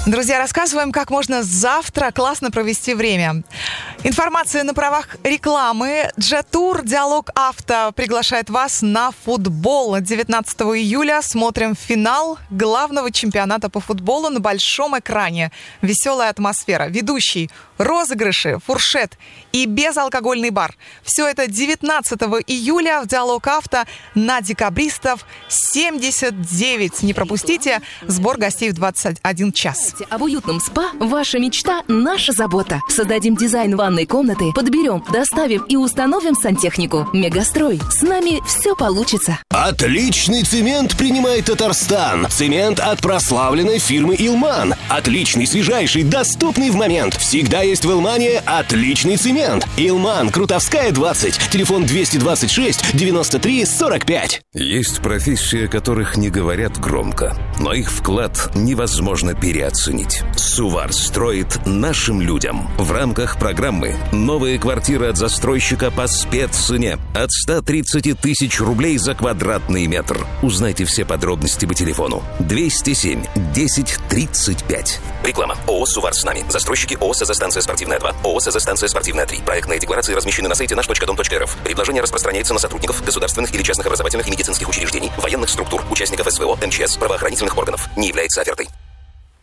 Друзья, рассказываем, как можно завтра классно провести время. Информация на правах рекламы. Джетур Диалог Авто приглашает вас на футбол. 19 июля смотрим финал главного чемпионата по футболу на большом экране. Веселая атмосфера. Ведущий, розыгрыши, фуршет и безалкогольный бар. Все это 19 июля в Диалог Авто на Декабристов 79. Не пропустите. Сбор гостей в 21 час. Об уютном спа ваша мечта – наша забота. Создадим дизайн ванной комнаты, подберем, доставим и установим сантехнику. Мегастрой. С нами все получится. Отличный цемент принимает Татарстан. Цемент от прославленной фирмы «Илман». Отличный, свежайший, доступный в момент. Всегда есть в «Илмане» отличный цемент. «Илман», Крутовская, 20. Телефон 226 93 45. Есть профессии, о которых не говорят громко, но их вклад невозможно переоценить. Сувар строит нашим людям. В рамках программы «Новые квартиры от застройщика по спеццене» от 130 тысяч рублей за квадратный метр. Узнайте все подробности по телефону 207 10 35. Реклама. ООО «Сувар с нами». Застройщики ООО «СЗ-станция спортивная 2», ООО «СЗ-станция спортивная 3». Проектные декларации размещены на сайте наш.дом.рф. Предложение распространяется на сотрудников государственных или частных образовательных и медицинских учреждений, военных структур, участников СВО, МЧС, правоохранительных органов. Не является офертой.